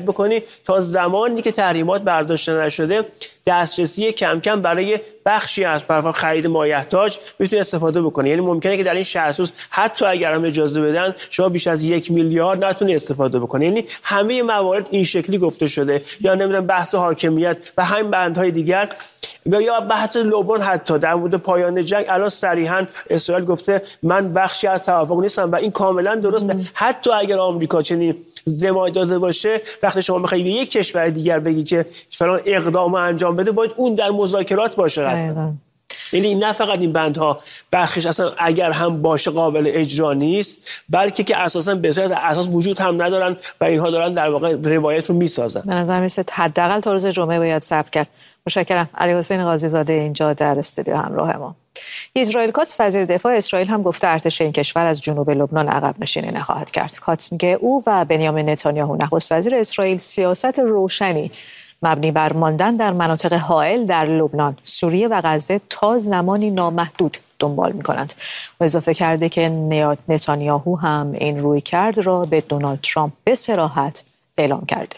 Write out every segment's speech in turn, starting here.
بکنی تا زمانی که تحریمات برداشته نشده دسترسی کم کم برای بخشی از خرید مایحتاج میتونه استفاده بکنه. یعنی ممکنه که در این 60 روز حتی اگر هم اجازه بدن شما بیش از 1 میلیارد نتونه استفاده بکنه. یعنی همه موارد این شکلی گفته شده، یا نمیدونم بحث حاکمیت و همین بندهای دیگر، یا بحث لبنان حتی در مورد پایان جنگ الان صریحا اسرائیل گفته من بخشی از توافق نیستم و این کاملا درسته. حتی اگر آمریکا چنین زمانی داده باشه، وقتی شما میخوای به یک کشور دیگر بگی که فلان اقدام انجام بده، باید اون در مذاکرات باشه. یعنی نه فقط این بندها بخشش اصلا اگر هم باشه قابل اجرا نیست، بلکه که اساسا بسیاری از اساس وجود هم ندارن و اینها دارن در واقع روایت رو میسازن. به نظر میاد حداقل تا روز جمعه باید صبر کرد. متشکرم. علی حسین قاضی زاده اینجا در استودیو همراه ما. اسرائیل کاتس وزیر دفاع اسرائیل هم گفته ارتش این کشور از جنوب لبنان عقب نشینی نخواهد کرد. کاتس میگه او و بنیامین نتانیاهو نخست وزیر اسرائیل سیاست روشنی مبنی بر ماندن در مناطق حائل در لبنان، سوریه و غزه تا زمانی نامحدود دنبال می‌کنند. و اضافه کرده که نتانیاهو هم این رویکرد را به دونالد ترامپ به صراحت اعلام کرده.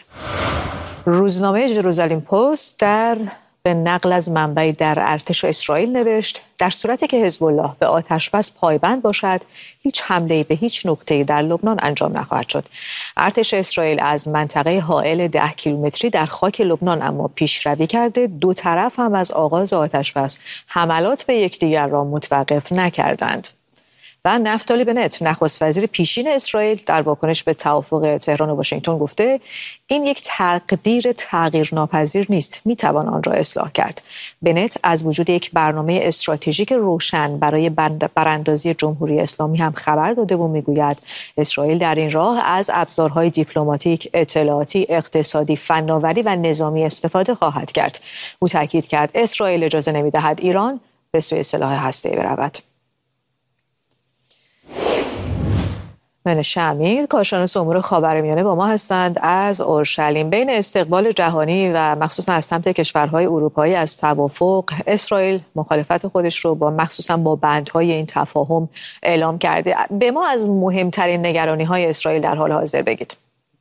روزنامه ژروزالم پست به نقل از منبعی در ارتش اسرائیل نوشت در صورتی که حزب الله به آتش‌بس پایبند باشد، هیچ حمله‌ای به هیچ نقطه‌ای در لبنان انجام نخواهد شد. ارتش اسرائیل از منطقه حائل 10 کیلومتری در خاک لبنان اما پیشروی کرده، دو طرف هم از آغاز آتش‌بس حملات به یکدیگر را متوقف نکردند. و نفتالی بنت نخست وزیر پیشین اسرائیل در واکنش به توافق تهران و واشنگتن گفته این یک تقدیر تغییرناپذیر نیست، میتوان آن را اصلاح کرد. بنت از وجود یک برنامه استراتژیک روشن برای براندازی جمهوری اسلامی هم خبر داده و میگوید اسرائیل در این راه از ابزارهای دیپلماتیک، اطلاعاتی، اقتصادی، فناوری و نظامی استفاده خواهد کرد. او تاکید کرد اسرائیل اجازه نمیدهد ایران به سوی سلاح هسته‌ای برود. منشه امیر کارشناس امور خاورمیانه با ما هستند از اورشلیم. بین استقبال جهانی و مخصوصا از سمت کشورهای اروپایی از توافق، اسرائیل مخالفت خودش رو مخصوصا با بندهای این تفاهم اعلام کرده. به ما از مهمترین نگرانی‌های اسرائیل در حال حاضر بگید.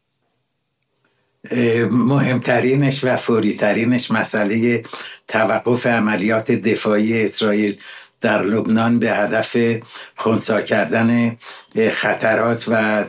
مهمترینش و فوریترینش مسئله توقف عملیات دفاعی اسرائیل در لبنان به هدف خنثی کردن خطرات و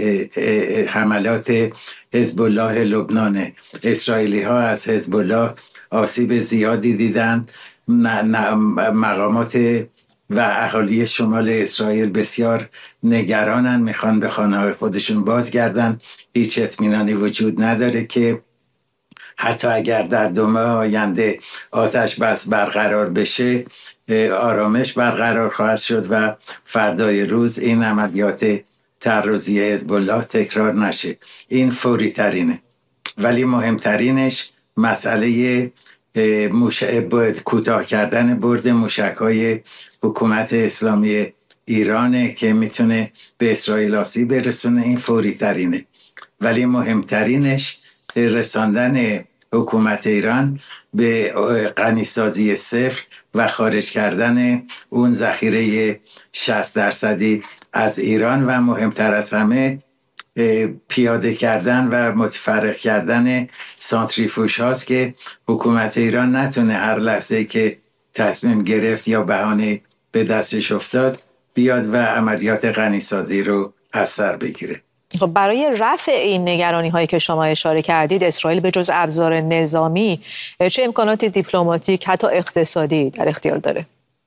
حملات حزب الله لبنان. اسرائیلی ها از حزب الله آسیب زیادی دیدند. مقامات و اهالی شمال اسرائیل بسیار نگرانند، میخوان به خانه‌های خودشون بازگردن. هیچ اطمینانی وجود نداره که حتی اگر در 2 ماه آینده آتش بس برقرار بشه، آرامش برقرار خواهد شد و فردای روز این عملیات تعرضی حزب الله تکرار نشه. این فوری ترینه. ولی مهمترینش مسئله کوتاه کردن برد موشک‌های حکومت اسلامی ایرانه که میتونه به اسرائیل آسیب برسونه. این فوری ترینه. ولی مهمترینش رساندن حکومت ایران به غنیسازی صفر و خارج کردن اون ذخیره 60% از ایران و مهمتر از همه پیاده کردن و متفرق کردن سانتریفوژ هاست که حکومت ایران نتونه هر لحظه که تصمیم گرفت یا بهانه به دستش افتاد بیاد و عملیات غنیسازی رو از سر بگیره. خب برای رفع این نگرانی هایی که شما اشاره کردید، اسرائیل به جز ابزار نظامی چه امکانات دیپلماتیک حتی اقتصادی در اختیار داره؟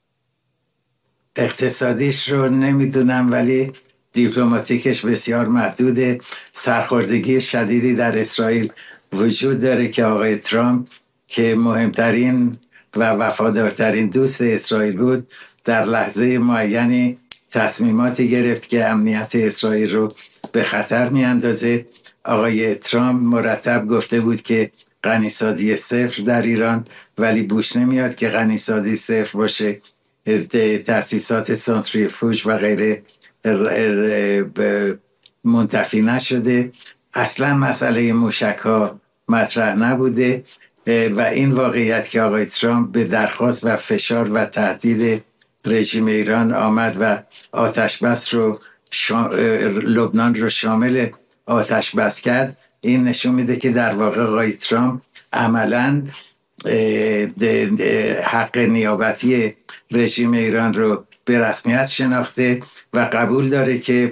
اقتصادیش رو نمیدونم ولی دیپلماتیکش بسیار محدوده. سرخوردگی شدیدی در اسرائیل وجود داره که آقای ترامپ که مهمترین و وفادارترین دوست اسرائیل بود، در لحظه معینی تصمیماتی گرفت که امنیت اسرائیل رو به خطر می اندازه. آقای ترامپ مرتب گفته بود که غنیسازی صفر در ایران، ولی بوش نمیاد که غنیسازی صفر باشه. تأسیسات سانتریفوژ و غیره منتفی نشده. اصلا مسئله موشک ها مطرح نبوده و این واقعیت که آقای ترامپ به درخواست و فشار و تهدید رژیم ایران آمد و آتش بس رو لبنان رو شامل آتش بس کرد، این نشون میده که در واقع آقای ترامپ عملاً حق نیابتی رژیم ایران رو به رسمیت شناخته و قبول داره که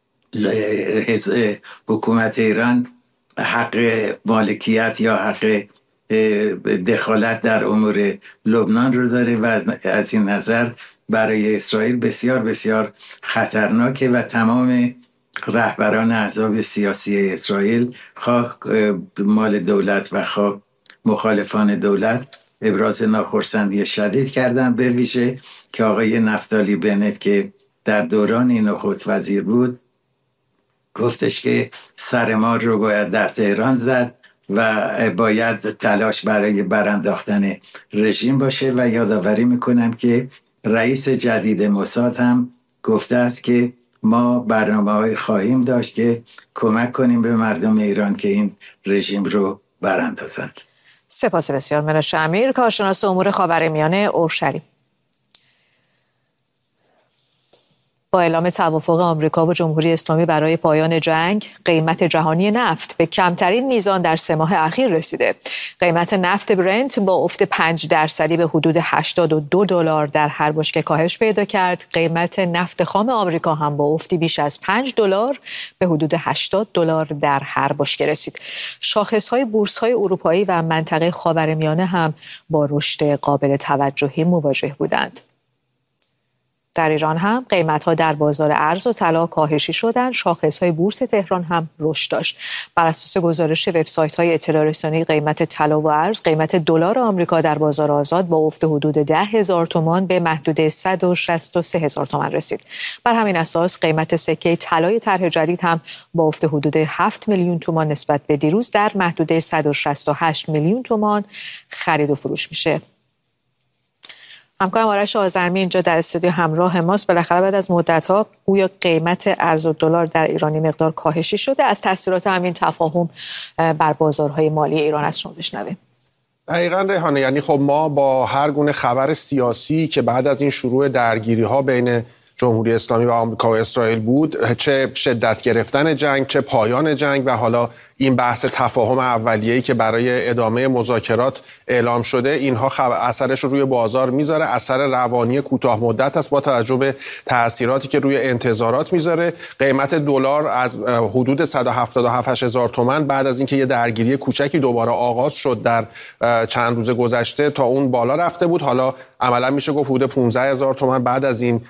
حکومت ایران حق مالکیت یا حق دخالت در امور لبنان رو داره و از این نظر برای اسرائیل بسیار بسیار خطرناکه و تمام رهبران احزاب سیاسی اسرائیل خواه مال دولت و خواه مخالفان دولت ابراز ناخرسندی شدید کردن، به ویژه که آقای نفتالی بنت که در دوران نخست وزیر بود گفتش که سر ما رو باید در تهران زد و باید تلاش برای برانداختن رژیم باشه و یادآوری میکنم که رئیس جدید موساد هم گفته است که ما برنامه‌های خواهیم داشت که کمک کنیم به مردم ایران که این رژیم رو براندازند. سپاس بسیار منوش امیر، کارشناس امور خاورمیانه اورشلیم. با اعلام توافق آمریکا و جمهوری اسلامی برای پایان جنگ، قیمت جهانی نفت به کمترین میزان در 3 ماه اخیر رسیده. قیمت نفت برنت با افت 5% به حدود $82 در هر بشکه کاهش پیدا کرد. قیمت نفت خام آمریکا هم با افتی بیش از $5 به حدود $80 در هر بشکه رسید. شاخص‌های بورس‌های اروپایی و منطقه خاورمیانه هم با رشد قابل توجهی مواجه بودند. در ایران هم قیمت‌ها در بازار ارز و طلا کاهشی شدند. شاخص‌های بورس تهران هم رشد داشت. بر اساس گزارش وبسایت‌های اطلاع رسانی قیمت طلا و ارز، قیمت دلار آمریکا در بازار آزاد با افت حدود 10,000 تومان به محدوده 163,000 تومان رسید. بر همین اساس قیمت سکه طلای طرح جدید هم با افت حدود 7 میلیون تومان نسبت به دیروز در محدوده 168 میلیون تومان خرید و فروش میشه. همکارم آرش آذرمی اینجا در استودیو همراه ماست. بالاخره بعد از مدت‌ها گویا قیمت ارز و دلار در ایرانی مقدار کاهشی شده. از تاثیرات همین تفاهم بر بازارهای مالی ایران از شما بشنویم. دقیقاً ریحانه، یعنی خب ما با هر گونه خبر سیاسی که بعد از این شروع درگیری‌ها بین جمهوری اسلامی و آمریکا و اسرائیل بود، چه شدت گرفتن جنگ، چه پایان جنگ و حالا این بحث تفاهم اولیه‌ای که برای ادامه مذاکرات اعلام شده، اینها اثرش رو روی بازار میذاره. اثر روانی کوتاه مدت است با توجه به تأثیراتی که روی انتظارات میذاره. قیمت دلار از حدود 177,000 تومان بعد از اینکه یه درگیری کوچکی دوباره آغاز شد در چند روز گذشته تا اون بالا رفته بود، حالا عملا میشه گفت حدود 15,000 تومان بعد از این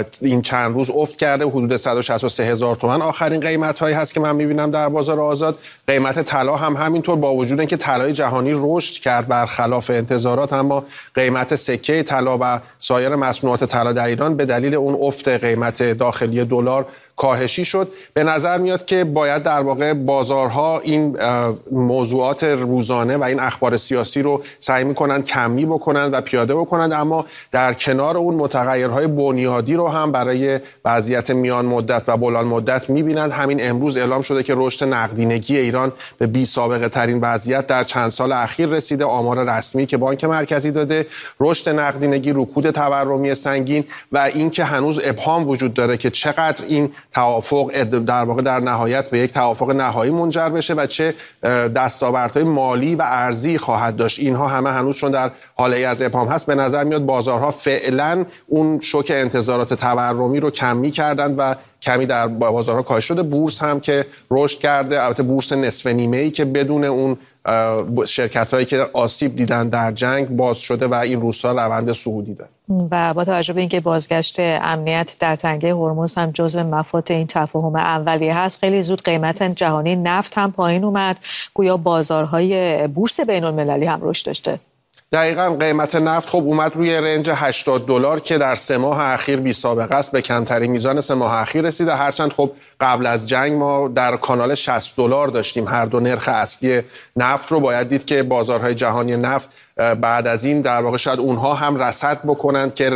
چند روز افت کرده. حدود 163,000 تومان آخرین قیمت‌هایی هست که من می‌بینم در بازار آزاد. قیمت طلا هم همینطور، با وجود اینکه طلای جهانی رشد کرد برخلاف انتظارات، اما قیمت سکه طلا و سایر مصنوعات طلا در ایران به دلیل اون افت قیمت داخلی دلار کاهشی شد. به نظر میاد که باید در واقع بازارها این موضوعات روزانه و این اخبار سیاسی رو سعی می‌کنند کمی بکنند و پیاده بکنند، اما در کنار اون متغیرهای بنیادی رو هم برای وضعیت میان مدت و بلند مدت می‌بینند. همین امروز اعلام شده که رشد نقدینگی ایران به بی‌سابقه ترین وضعیت در چند سال اخیر رسیده. آمار رسمی که بانک مرکزی داده، رشد نقدینگی، رکود تورمی سنگین و اینکه هنوز ابهام وجود داره که چقدر این توافق در واقع در نهایت به یک توافق نهایی منجر بشه و چه دستاوردهای مالی و ارزی خواهد داشت. اینها همه هنوز چون در حاله از ابهام هست، به نظر میاد بازارها فعلا اون شوک انتظارات تورمی رو کمی کردند و کمی در بازارها کاهش شده. بورس هم که رشد کرده، البته بورس نصف نیمه‌ای که بدون اون شرکت‌هایی که آسیب دیدن در جنگ باز شده و این روزها روند صعودی داره. و با توجه به اینکه بازگشت امنیت در تنگه هرمز هم جزو مفاد این تفاهم اولیه هست، خیلی زود قیمت جهانی نفت هم پایین اومد. گویا بازارهای بورس بین‌المللی هم رشد داشته. دقیقاً قیمت نفت خب اومد روی رنج $80 که در 3 ماه اخیر بی سابقه است، به کمترین میزان 3 ماه اخیر رسیده. هرچند خب قبل از جنگ ما در کانال $60 داشتیم هر دو نرخ اصلی نفت رو. باید دید که بازارهای جهانی نفت بعد از این در واقع شاید اونها هم رصد بکنند که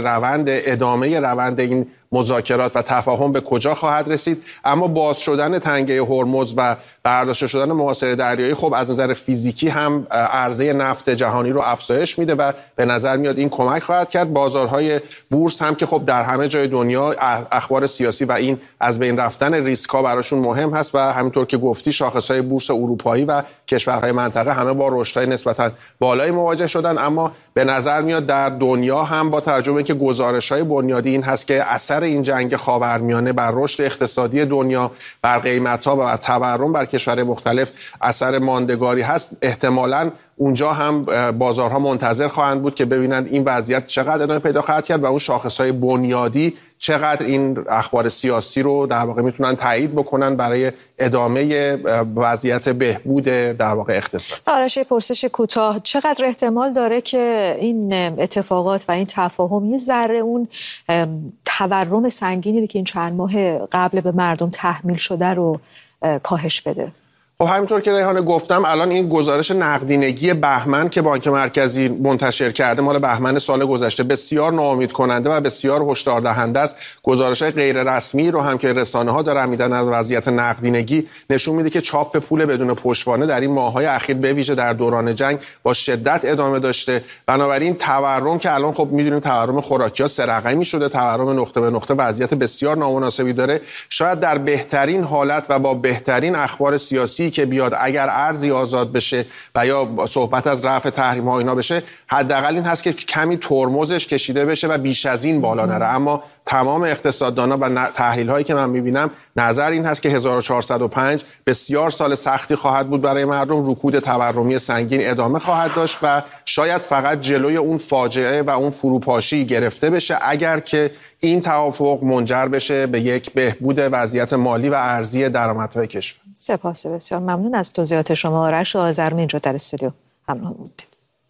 ادامه روند این مذاکرات و تفاهم به کجا خواهد رسید. اما باز شدن تنگه هرمز و برداشته شدن محاصره دریایی خب از نظر فیزیکی هم عرضه نفت جهانی رو افزایش میده و به نظر میاد این کمک خواهد کرد. بازارهای بورس هم که خب در همه جای دنیا اخبار سیاسی و این از بین رفتن ریسک‌ها براشون مهم هست و همینطور که گفتی شاخص‌های بورس اروپایی و کشورهای منطقه همه با رشدهای نسبتاً بالایی مواجه شدن. اما به نظر میاد در دنیا هم با توجه به اینکه گزارش‌های بنیادی این هست که اثر این جنگ خاورمیانه بر رشد اقتصادی دنیا، بر قیمت‌ها و بر تورم بر کشورهای مختلف اثر ماندگاری هست، احتمالاً اونجا هم بازارها منتظر خواهند بود که ببینند این وضعیت چقدر ادامه پیدا خواهد کرد و اون شاخص‌های بنیادی چقدر این اخبار سیاسی رو در واقع میتونن تایید بکنن برای ادامه وضعیت بهبود در واقع اقتصاد. آرش، پرسش کوتاه، چقدر احتمال داره که این اتفاقات و این تفاهم یه ذره اون تورم سنگینی که این چند ماه قبل به مردم تحمیل شده رو کاهش بده؟ خب همینطور که ریحانه گفتم، الان این گزارش نقدینگی بهمن که بانک مرکزی منتشر کرده مال بهمن سال گذشته بسیار ناامید کننده و بسیار هشدار دهنده است. گزارش‌های غیر رسمی رو هم که رسانه‌ها دارن میدن از وضعیت نقدینگی نشون میده که چاپ پول بدون پشتوانه در این ماه‌های اخیر به ویژه در دوران جنگ با شدت ادامه داشته. بنابراین تورم که الان خب میدونیم تورم خوراکی‌ها 3 رقمی شده، تورم نقطه به نقطه وضعیت بسیار نامناسبی داره. شاید در بهترین حالت و با بهترین اخبار سیاسی که بیاد، اگر ارزی آزاد بشه و یا صحبت از رفع تحریم ها اینا بشه، حداقل این هست که کمی ترمزش کشیده بشه و بیش از این بالا نره. اما تمام اقتصاددانا و تحلیل هایی که من میبینم نظر این هست که 1405 بسیار سال سختی خواهد بود برای مردم. رکود تورمی سنگین ادامه خواهد داشت و شاید فقط جلوی اون فاجعه و اون فروپاشی گرفته بشه اگر که این توافق منجر بشه به یک بهبود وضعیت مالی و ارزی درآمدهای کشور. سپاس بسیار ممنون از توضیحات شما. آرش آذرمی اینجا در استودیو همراه بودید.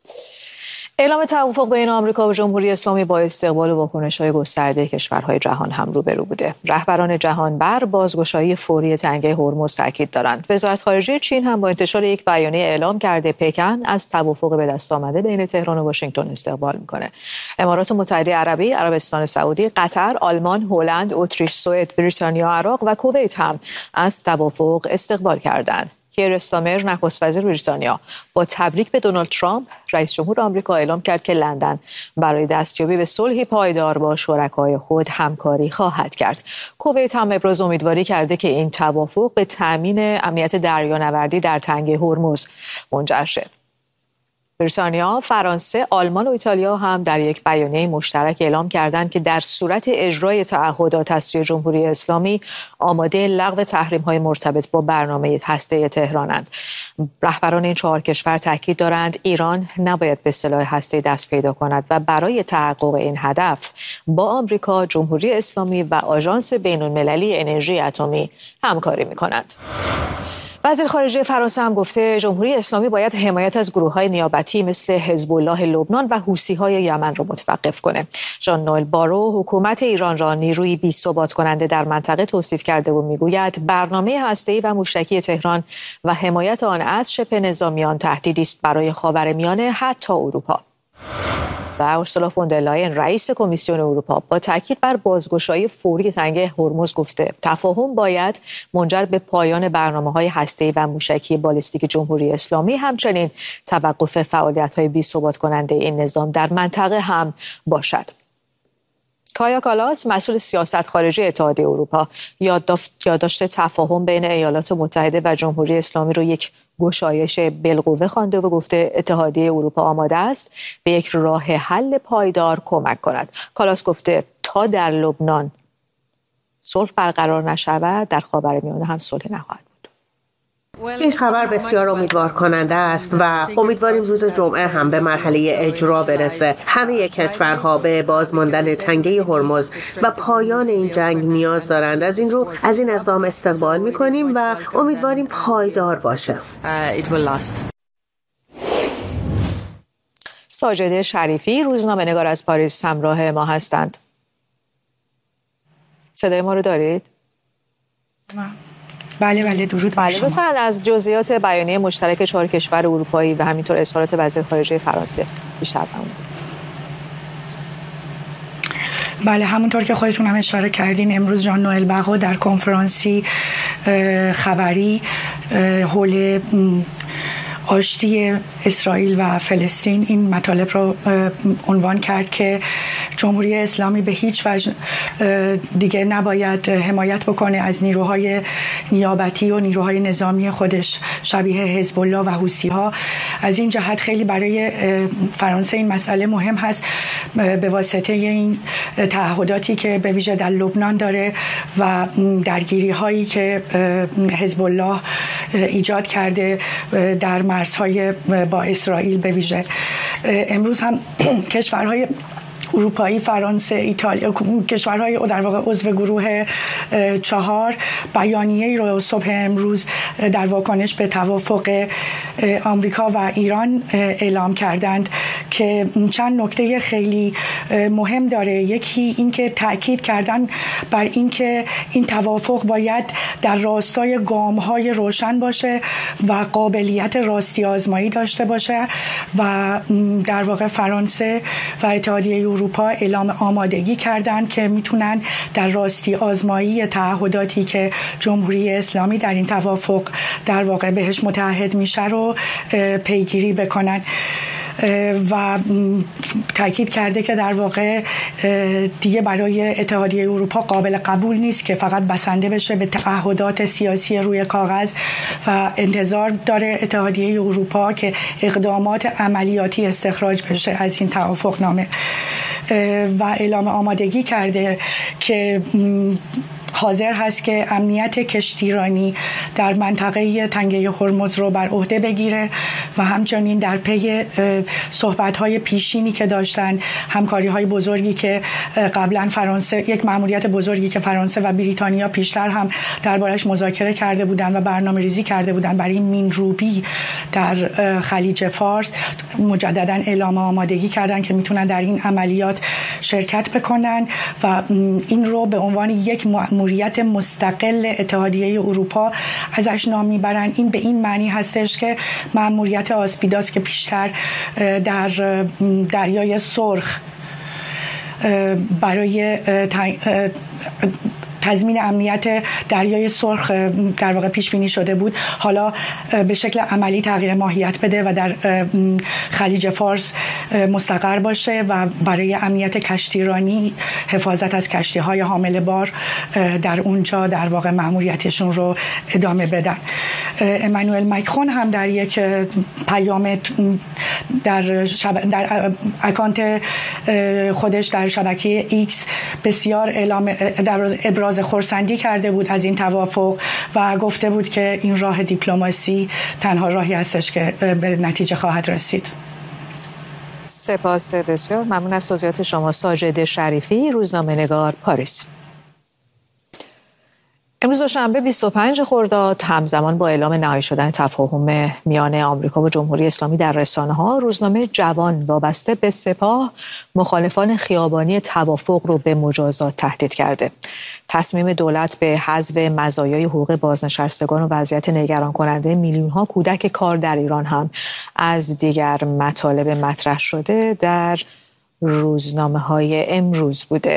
اعلام توافق بین آمریکا و جمهوری اسلامی با استقبال و واکنش‌های گسترده کشورهای جهان هم روبرو بوده. رهبران جهان بر بازگشایی فوری تنگه هرمز تاکید دارند. وزارت خارجه چین هم با انتشار یک بیانیه اعلام کرده پکن از توافق به دست آمده بین تهران و واشنگتن استقبال می‌کنه. امارات متحده عربی، عربستان سعودی، قطر، آلمان، هلند، اتریش، سوئد، بریتانیا، عراق و کویت هم از توافق استقبال کردند. کیر استامر، نخست وزیر بریتانیا، با تبریک به دونالد ترامپ رئیس جمهور آمریکا اعلام کرد که لندن برای دستیابی به صلحی پایدار با شرکای خود همکاری خواهد کرد. کویت هم ابراز امیدواری کرده که این توافق به تامین امنیت دریانوردی در تنگه هرمز منجر شود. بریتانیا، فرانسه، آلمان و ایتالیا هم در یک بیانیه مشترک اعلام کردند که در صورت اجرای تعهدات از سوی جمهوری اسلامی آماده لغو تحریم‌های مرتبط با برنامه هسته‌ای تهرانند. رهبران این 4 کشور تاکید دارند ایران نباید به سلاح هسته‌ای دست پیدا کند و برای تحقق این هدف با آمریکا، جمهوری اسلامی و آژانس بین‌المللی انرژی اتمی همکاری می‌کنند. وزیر خارجه فرانسه هم گفته جمهوری اسلامی باید حمایت از گروه‌های نیابتی مثل حزب الله لبنان و حوثی‌های یمن را متوقف کنه. ژان نوئل بارو حکومت ایران را نیروی بی‌ثبات کننده در منطقه توصیف کرده و میگوید برنامه هسته‌ای و موشکی تهران و حمایت آن از شبه نظامیان تهدیدی است برای خاورمیانه حتی اروپا. و اورسولا فون در لاین رئیس کمیسیون اروپا با تاکید بر بازگشایی فوری تنگه هرمز گفته تفاهم باید منجر به پایان برنامه‌های هسته‌ای و موشکی بالستیک جمهوری اسلامی، همچنین توقف فعالیت‌های بی‌ثبات کننده این نظام در منطقه هم باشد. کایا کالاس مسئول سیاست خارجی اتحادیه اروپا یادداشت تفاهم بین ایالات متحده و جمهوری اسلامی رو یک گشایش بالقوه خوانده و گفته اتحادیه اروپا آماده است به یک راه حل پایدار کمک کند. کالاس گفته تا در لبنان صلح برقرار نشود در خاورمیانه هم صلح نخواهد بود. این خبر بسیار امیدوار کننده است و امیدواریم روز جمعه هم به مرحله اجرا برسه. همه کشورها به باز ماندن تنگه هرمز و پایان این جنگ نیاز دارند. از این رو از این اقدام استقبال می‌کنیم و امیدواریم پایدار باشه. ساجده شریفی، روزنامه‌نگار از پاریس همراه ما هستند. صدای ما رو دارید؟ بله درود بر شما. لطفاً از جزئیات بیانیه مشترک 4 کشور اروپایی و همینطور اظهارات وزیر خارجه فرانسه بیشتر بگید. بله، همونطور که خودتون هم اشاره کردین امروز ژان نوئل بارو در کنفرانسی خبری حول آشتی اسرائیل و فلسطین این مطالب رو عنوان کرد که جمهوری اسلامی به هیچ وجه دیگه نباید حمایت بکنه از نیروهای نیابتی و نیروهای نظامی خودش شبیه حزب الله و حوثی‌ها. از این جهت خیلی برای فرانسه این مسئله مهم هست به واسطه این تعهداتی که به ویژه در لبنان داره و درگیری هایی که حزب الله ایجاد کرده در مرزهای با اسرائیل به ویژه. امروز هم کشورهای اروپایی، فرانسه، ایتالیا، کشورهای در واقع عضو گروه 4 بیانیه‌ای رو صبح امروز در واکنش به توافق آمریکا و ایران اعلام کردند که چند نکته خیلی مهم داره. یکی اینکه تأکید کردن بر اینکه این توافق باید در راستای گام‌های روشن باشه و قابلیت راستی آزمایی داشته باشه و در واقع فرانسه و اتحادیه اروپا اعلام آمادگی کردند که میتونن در راستی آزمایی تعهداتی که جمهوری اسلامی در این توافق در واقع بهش متعهد میشه رو پیگیری بکنن و تاکید کرده که در واقع دیگه برای اتحادیه اروپا قابل قبول نیست که فقط بسنده بشه به تعهدات سیاسی روی کاغذ و انتظار داره اتحادیه اروپا که اقدامات عملیاتی استخراج بشه از این توافقنامه و اعلام آمادگی کرده که حاضر هست که امنیت کشتیرانی در منطقه تنگه هرمز رو بر عهده بگیره و همچنین در پی صحبت‌های پیشینی که داشتن، همکاری‌های بزرگی که قبلا فرانسه، یک مأموریت بزرگی که فرانسه و بریتانیا پیشتر هم دربارش مذاکره کرده بودن و برنامه‌ریزی کرده بودن برای مین‌روبی در خلیج فارس، مجددا اعلام آمادگی کردن که میتونن در این عملیات شرکت بکنن و این رو به عنوان یک مأموریت مستقل اتحادیه اروپا ازش نام میبرن. این به این معنی هستش که مأموریت آسپیداس که پیشتر در دریای سرخ برای تضمین امنیت دریای سرخ در واقع پیش بینی شده بود، حالا به شکل عملی تغییر ماهیت بده و در خلیج فارس مستقر باشه و برای امنیت کشتیرانی، حفاظت از کشتی‌های حامل بار در اونجا در واقع مأموریتشون رو ادامه بدن. امانوئل ماکرون هم در یک پیام در اکانت خودش در شبکه ایکس بسیار ابراز خرسندی کرده بود از این توافق و گفته بود که این راه دیپلماسی تنها راهی هستش که به نتیجه خواهد رسید. سپاس بسیار ممنون از توضیحات شما. ساجد شریفی، روزنامه‌نگار، پاریس. امروز دوشنبه 25 خرداد همزمان با اعلام نهایی شدن تفاهم میان آمریکا و جمهوری اسلامی در رسانه‌ها، روزنامه جوان وابسته به سپاه مخالفان خیابانی توافق رو به مجازات تهدید کرده. تصمیم دولت به حذف مزایای حقوق بازنشستگان و وضعیت نگران کننده میلیون‌ها کودک کار در ایران هم از دیگر مطالب مطرح شده در روزنامه‌های امروز بوده.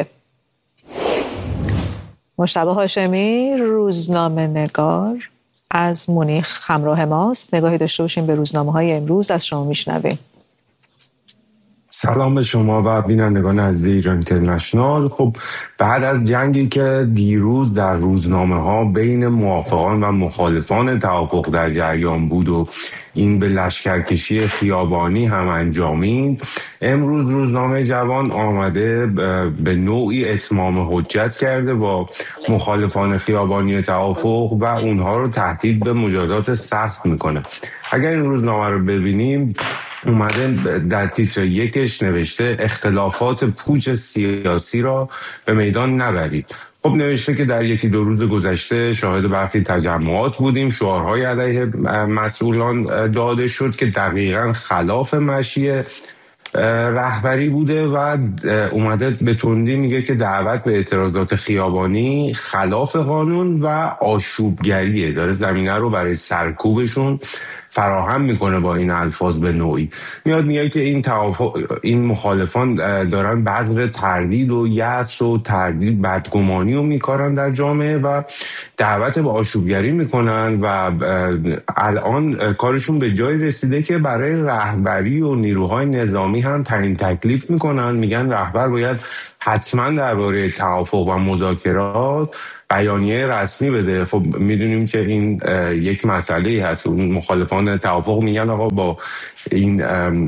مجتبی هاشمی، روزنامه‌نگار از مونیخ همراه ماست. نگاهی داشته باشیم به روزنامه‌های امروز، از شما میشنویم. سلام به شما و بینندگان عزیز ایران اینترنشنال. خب بعد از جنگی که دیروز در روزنامه‌ها بین موافقان و مخالفان توافق در جریان بود و این به لشکرکشی خیابانی هم انجامید، امروز روزنامه جوان آمده به نوعی اتمام حجت کرده با مخالفان خیابانی توافق و اونها رو تهدید به مجازات سخت میکنه. اگر این روزنامه رو ببینیم، اومده در تیتر یکش نوشته اختلافات پوچ سیاسی را به میدان نبرید. خب نوشته که در یکی دو روز گذشته شاهد برخی تجمعات بودیم، شعارهای علیه مسئولان داده شد که دقیقاً خلاف مشی رهبری بوده و اومده به تندی میگه که دعوت به اعتراضات خیابانی خلاف قانون و آشوبگریه، داره زمینه رو برای سرکوبشون فراهم میکنه. با این الفاظ به نوعی میاد میگه که این مخالفان دارن بذر تردید و یأس و تردید بدگمانی رو میکارن در جامعه و دعوت به آشوبگری میکنن و الان کارشون به جای رسیده که برای رهبری و نیروهای نظامی هم تعیین تکلیف میکنن. میگن رهبر باید حتما درباره توافق و مذاکرات بیانیه رسمی بده. خب میدونیم که این یک مسئله هست. مخالفان توافق میگن آقا با این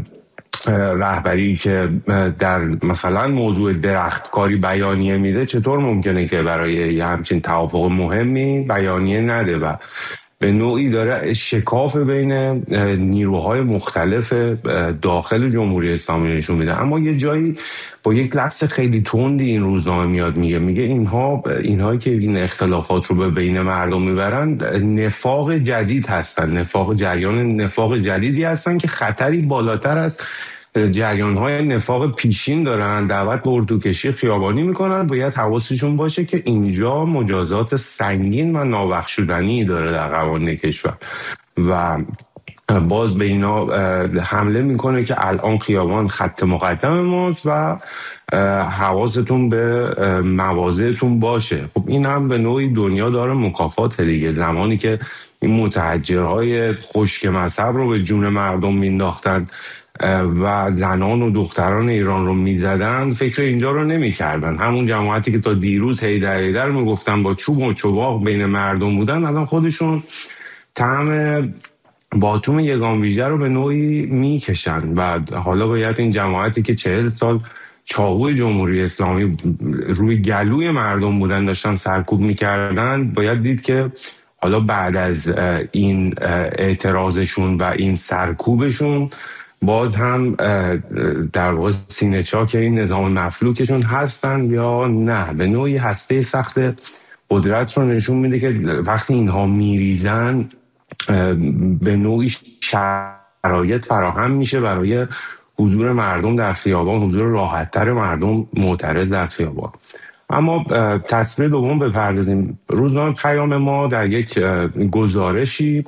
رهبری که در مثلا موضوع درختکاری بیانیه میده، چطور ممکنه که برای یه همچین توافق مهمی بیانیه نده؟ و به نوعی داره شکاف بین نیروهای مختلف داخل جمهوری اسلامی نشون میده. اما یه جایی با یک لفظ خیلی تندی این روزنامه میاد میگه اینهایی که این اختلافات رو به بین مردم میبرن نفاق جدید هستن، جریان نفاق جدیدی هستن که خطری بالاتر از جریان‌های نفاق پیشین دارن، دعوت به اردوکشی خیابانی میکنن. باید حواسشون باشه که اینجا مجازات سنگین و نابخشودنی داره در قوانین کشور و باز به اینا حمله میکنه که الان خیابان خط مقدم ماست و حواستون به مواضعتون باشه. خب این هم به نوعی دنیا داره مکافات دیگه. زمانی که این متحجرهای خشک مذهب رو به جون مردم مینداختن و زنان و دختران ایران رو میزدن، فکر اینجا رو نمیکردن. همون جماعتی که تا دیروز هیدر میگفتن با چوب و چوباق بین مردم بودن، الان خودشون طعم باتوم یگان ویژه رو به نوعی میکشن و حالا باید این جماعتی که 40 سال چاقوی جمهوری اسلامی روی گلوی مردم بودن، داشتن سرکوب میکردن، باید دید که حالا بعد از این اعتراضشون و این سرکوبشون باز هم در واقع سینه چاک این نظام مفلوکشون هستن یا نه. به نوعی هسته سخت قدرت رو نشون میده که وقتی اینها میریزن به نوعی شرایط فراهم میشه برای حضور مردم در خیابان، حضور راحت‌تر مردم معترض در خیابان. اما تصویر دوم بپردازیم. روزنامه پیام ما در یک گزارشی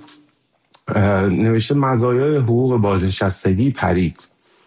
نوشته مزایای حقوق بازنشستگی پرید.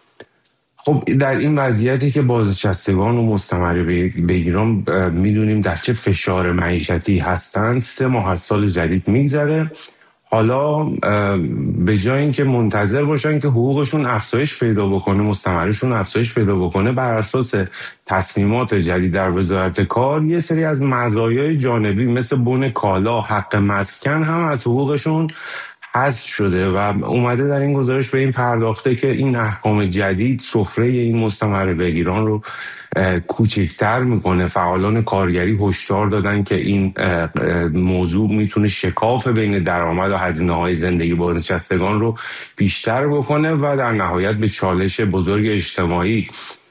خب در این وضعیتی که بازنشستگان و مستمر بگیران میدونیم در چه فشار معیشتی هستن، 3 ماه از سال جدید میگذره، حالا به جای اینکه منتظر باشن که حقوقشون افزایش پیدا بکنه، مستمرشون افزایش پیدا بکنه، بر اساس تصمیمات جدید در وزارت کار یه سری از مزایای جانبی مثل بن کالا، حق مسکن هم از حقوقشون حذف شده و اومده در این گزارش به این پرداخته که این احکام جدید سفره این مستمر بگیران رو کوچکتر میکنه. فعالان کارگری هشدار دادن که این موضوع میتونه شکاف بین درآمد و هزینه‌های زندگی بازنشستگان رو بیشتر بکنه و در نهایت به چالش بزرگ اجتماعی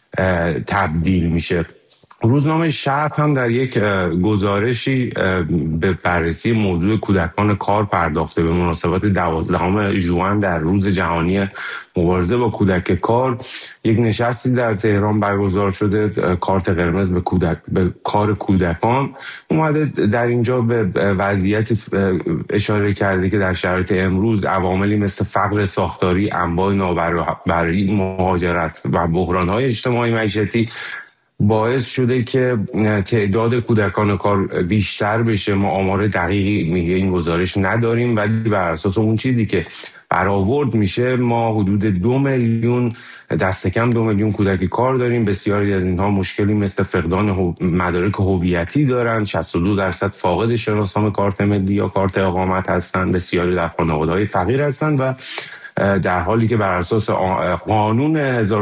تبدیل میشه. روزنامه شرق هم در یک گزارشی به بررسی موضوع کودکان کار پرداخته به مناسبت 12 ژوئن در روز جهانی مبارزه با کودک کار. یک نشستی در تهران برگزار شده، کارت قرمز به کار کودکان. اومده در اینجا به وضعیتی اشاره کرده که در شرایط امروز عواملی مثل فقر ساختاری، انواع نابرابری، مهاجرت و بحران‌های اجتماعی معیشتی باعث شده که تعداد کودکان کار بیشتر بشه. ما آمار دقیقی میگه این گزارش نداریم، ولی بر اساس اون چیزی که برآورد میشه ما حدود 2 میلیون، دست کم 2 میلیون کودک کار داریم. بسیاری از اینها مشکلی مثل فقدان مدارک هویتی دارن، 62% فاقد شناسنامه کارت ملی یا کارت اقامت هستن، بسیاری در خانواده‌های فقیر هستن و در حالی که بر اساس قانون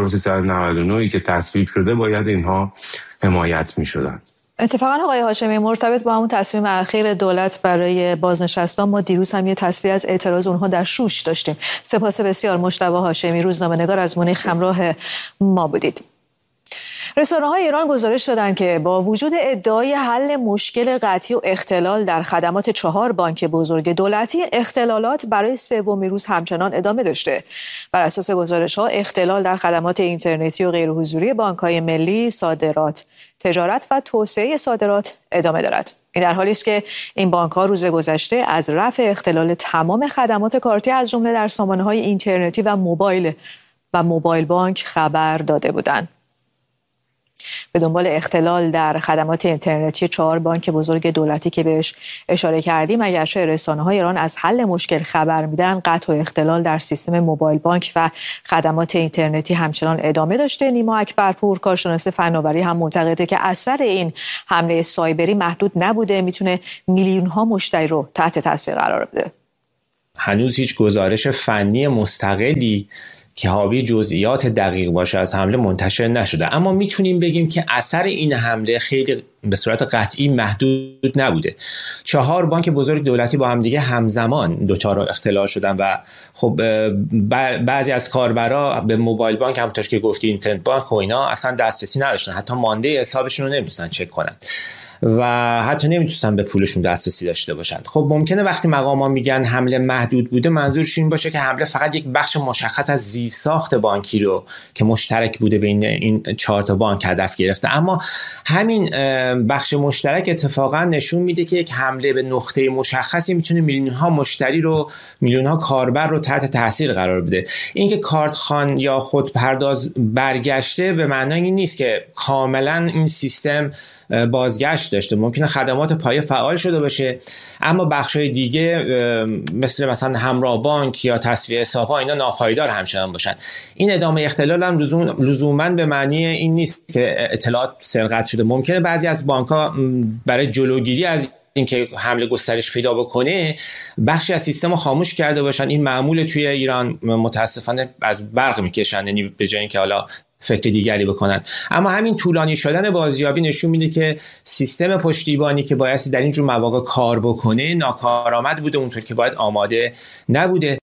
1399 که تصویب شده باید اینها حمایت می شدن. اتفاقا آقای هاشمی، مرتبط با همون تصمیم اخیر دولت برای بازنشستان، ما دیروز هم یه تصویر از اعتراض اونها در شوش داشتیم. سپاس بسیار. مجتبی هاشمی، روزنامه‌نگار، از مونیخ همراه ما بودید. رسانه‌های ایران گزارش دادند که با وجود ادعای حل مشکل قطعی و اختلال در خدمات 4 بانک بزرگ دولتی، اختلالات برای سومین روز همچنان ادامه داشته. بر اساس گزارش‌ها، اختلال در خدمات اینترنتی و غیرحضوری بانک‌های ملی، صادرات، تجارت و توسعه صادرات ادامه دارد. این در حالی است که این بانک‌ها روز گذشته از رفع اختلال تمام خدمات کارتی از جمله در سامانه‌های اینترنتی و موبایل بانک خبر داده بودند. به دنبال اختلال در خدمات اینترنتی 4 بانک بزرگ دولتی که بهش اشاره کردیم، اگرچه رسانه‌های ایران از حل مشکل خبر میدن، قطع و اختلال در سیستم موبایل بانک و خدمات اینترنتی همچنان ادامه داشته. نیما اکبرپور، کارشناس فناوری، هم معتقده که اثر این حمله سایبری محدود نبوده، میتونه میلیون‌ها مشتری رو تحت تاثیر قرار بده. هنوز هیچ گزارش فنی مستقلی که حاوی جزئیات دقیق باشه از حمله منتشر نشده، اما میتونیم بگیم که اثر این حمله خیلی به صورت قطعی محدود نبوده. 4 بانک بزرگ دولتی با هم دیگه همزمان دچار اختلال شدن و خب بعضی از کاربرا به موبایل بانک، همونطور که گفتی اینترنت بانک و اینا، اصلا دسترسی نداشتن، حتی مانده حسابشون رو نمیتونن چک کنن و حتی نمیتونستن به پولشون دسترسی داشته باشن. خب ممکنه وقتی مقاما میگن حمله محدود بوده، منظورش این باشه که حمله فقط یک بخش مشخص از زیرساخت بانکی رو که مشترک بوده بین این 4 تا بانک هدف گرفته، اما همین بخش مشترک اتفاقا نشون میده که یک حمله به نقطه مشخصی میتونه میلیون‌ها مشتری رو، میلیون‌ها کاربر رو تحت تاثیر قرار بده. اینکه کارتخوان یا خودپرداز برگشته به معنای این نیست که کاملا این سیستم بازگشت داشته. ممکنه خدمات پایه فعال شده باشه، اما بخش‌های دیگه مثلا همراه بانک یا تسویه حساب‌ها اینا ناپایدار همچنان باشن. این ادامه اختلال هم لزوماً به معنی این نیست که اطلاعات سرقت شده. ممکنه بعضی از بانک‌ها برای جلوگیری از اینکه حمله گسترش پیدا بکنه بخشی از سیستم رو خاموش کرده باشن. این معمول توی ایران متاسفانه از برق میکشن، یعنی به جای اینکه حالا فکر دیگری بکنن. اما همین طولانی شدن بازیابی نشون میده که سیستم پشتیبانی که بایستی در این جور مواقع کار بکنه ناکارآمد بوده، اونطور که باید آماده نبوده.